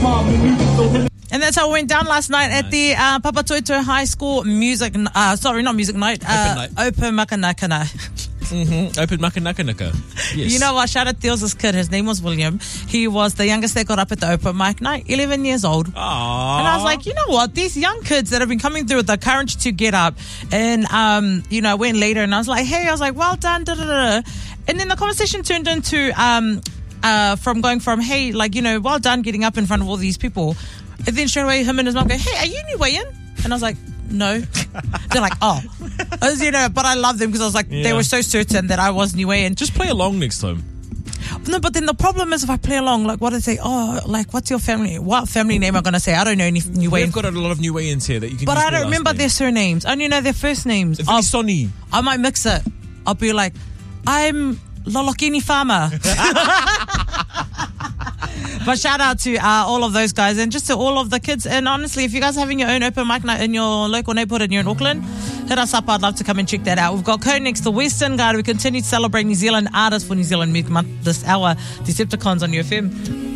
And that's how it went down last night at the Papatoetoe High School music, not music night, Open Makanakana. Open Makanaka. Yes. You know what? Shout out Theos' kid. His name was William. He was the youngest that got up at the open mic night, 11 years old. Aww. And I was like, you know what? These young kids that have been coming through with the courage to get up. And, I went later and I was like, hey, well done, da-da-da. And then the conversation turned into, hey, well done getting up in front of all these people. And then straight away, him and his mom go, hey, are you new way in? And I was like, no. They're like, oh. But I love them because I was like, they were so certain that I was new way in. Just play along next time. No, but then the problem is if I play along, like, what do I say? Oh, like, what's your family? What family name am I going to say? I don't know any new way in. We've got a lot of new way ins here that you can But use I don't remember their surnames. I only know their first names. Sonny. I might mix it. I'll be like, I'm Lolokini Farmer. But shout out to all of those guys and just to all of the kids. And honestly, if you guys are having your own open mic night in your local neighborhood and you're in Auckland, hit us up. I'd love to come and check that out. We've got Codenext, the Western Guide. We continue to celebrate New Zealand artists for New Zealand Music Month this hour. Decepticons on UFM.